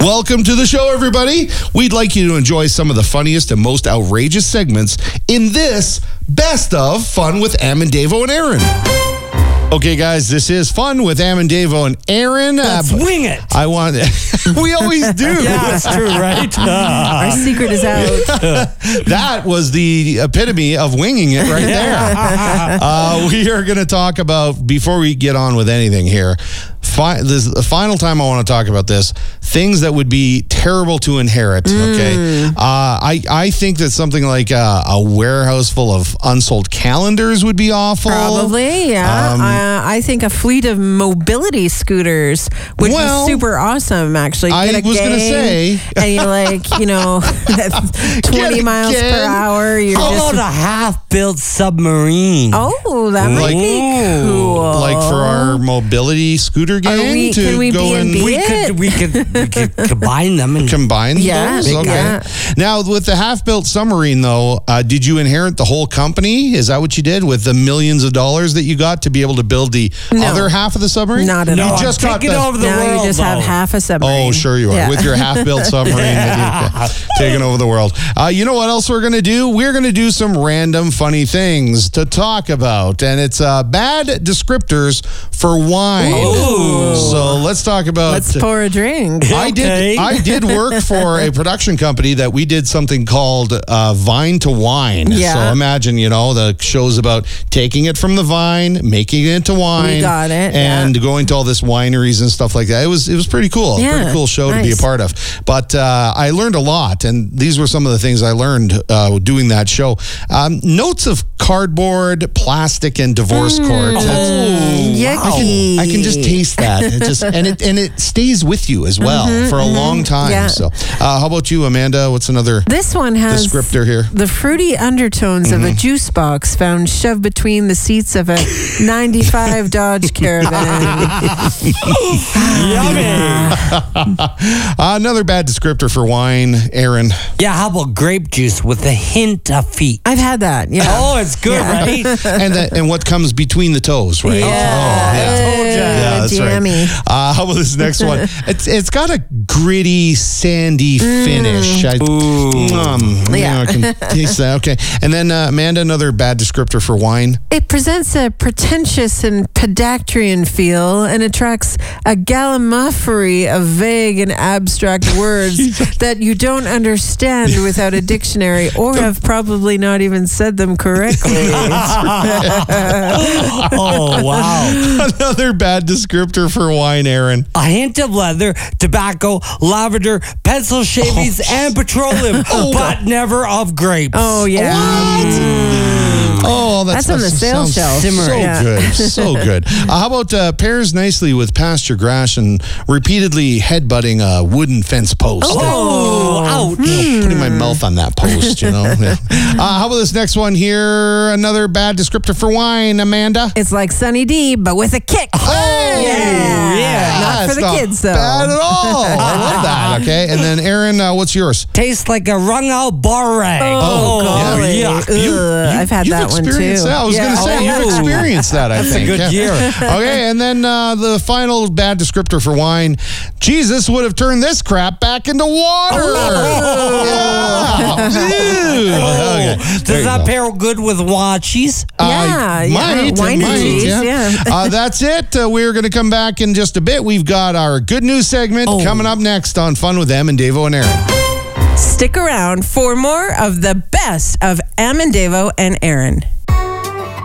Welcome to the show, everybody. We'd like you to enjoy some of the funniest and most outrageous segments in this Best of Fun with Am and Davo and Aaron. Okay, guys, this is Fun with Am and Davo and Aaron. Let's wing it. I want. We always do. Yeah, that's true, right? Our secret is out. That was the epitome of winging it right there. We are going to talk about, before we get on with anything here, this is the final time I want to talk about this, things that would be terrible to inherit, okay? I think that something like a warehouse full of unsold calendars would be awful. Probably, yeah. I think a fleet of mobility scooters would be super awesome, actually. I was going to say. And you're like, 20 miles per hour. You're How about a half-built submarine? Oh, that might be cool. Like for our mobility scooter gang? Can we go and We could combine them. And combine those? Okay. Yeah. Now, with the half-built submarine, though, did you inherit the whole company? Is that what you did with the millions of dollars that you got to be able to build the other half of the submarine? Not at all. You just got over the world. You just have half a submarine. Oh, sure you are. Yeah. With your half-built submarine that you've taken over the world. You know what else we're going to do? We're going to do some random funny things to talk about. And it's bad descriptors for wine. Ooh. So let's talk about... Let's pour a drink. I did work for a production company that we did something called Vine to Wine. Yeah. So imagine, the show's about taking it from the vine, making it into wine. We got it. And going to all this wineries and stuff like that. It was pretty cool. Yeah, pretty cool show to be a part of. But I learned a lot, and these were some of the things I learned doing that show. Notes of cardboard, plastic, and divorce court. Yucky. I can just taste that. It stays with you as well for a long time. Yeah. So, how about you, Amanda? What's another This one has descriptor here? The fruity undertones of a juice box found shoved between the seats of a 95 Dodge Caravan. Yummy. Another bad descriptor for wine, Aaron. Yeah, how about grape juice with a hint of feet? I've had that, yeah. Oh, it's good, right? And what comes between the toes, right? Yeah, that's jammy. right. How about this next one? It's got a gritty, sandy finish. I can taste that. Okay. And then, Amanda, another bad descriptor for wine. It presents a pretentious and pedestrian feel and attracts a gallimaufry of vague and abstract words that you don't understand without a dictionary or have probably not even said them correctly. Oh, wow. Another bad descriptor for wine, Aaron. A hint of leather, tobacco, lavender, pencil shavings, and petroleum, but never of grapes. Oh, yeah. Oh, That's on the sales shelf. So good. So good. How about pairs nicely with pasture grass and repeatedly headbutting a wooden fence post? Oh, ouch. Putting my mouth on that post, Yeah. How about this next one here? Another bad descriptor for wine, Amanda. It's like Sunny D, but with a kick. Hey! Yeah. Not for the kids, though. Bad at all. I love that. Okay. And then, Aaron, what's yours? Tastes like a wrung-out bar rag. golly. Yeah. I've had that one, too. That. I was going to say, you've experienced that, I think. That's a good year. Okay, and then the final bad descriptor for wine. Jesus would have turned this crap back into water. Okay. Does that pair good with watchies? Wine and cheese, yeah. That's it. We're going to come back in just a bit. We've got our good news segment coming up next on Fun with Am and Davo and Aaron. Stick around for more of the best of Am and Davo and Aaron.